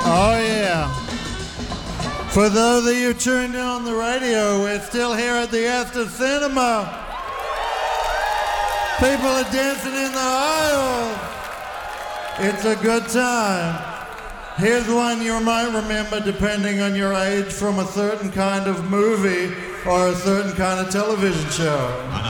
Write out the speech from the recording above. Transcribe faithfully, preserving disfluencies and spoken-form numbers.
Oh, yeah. For those of you tuned in on the radio, we're still here at the Astor Cinema. People are dancing in the aisle. It's a good time. Here's one you might remember, depending on your age, from a certain kind of movie or a certain kind of television show.